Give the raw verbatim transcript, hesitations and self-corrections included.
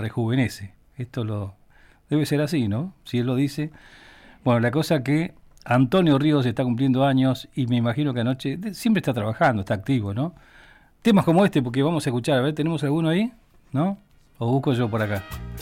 rejuvenece. Esto lo debe ser así, ¿no? Si él lo dice. Bueno, la cosa que Antonio Ríos está cumpliendo años y me imagino que anoche siempre está trabajando, está activo, ¿no? Temas como este, porque vamos a escuchar, a ver, ¿tenemos alguno ahí? ¿No? ¿O busco yo por acá?